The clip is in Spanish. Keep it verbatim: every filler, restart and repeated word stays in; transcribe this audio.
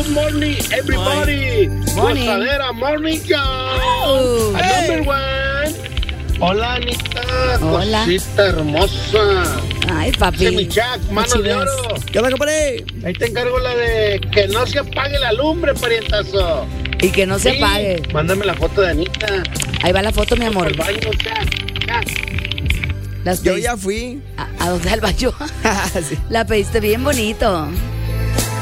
good morning, everybody. Morning. Gozadera Morning Show. Oh, A hey. number one. Hola, Anita. Hola. Cosita hermosa. Ay, papi. Semichac, manos de oro. ¿Qué onda, compadre? Ahí te encargo la de que no se apague la lumbre, parientazo. Y que no se Sí, apague. Mándame la foto de Anita. Ahí va la foto, mi amor. Al baño, chac, chac. Las Yo pediste- ya fui. ¿A, a dónde al baño? Sí. La pediste bien bonito.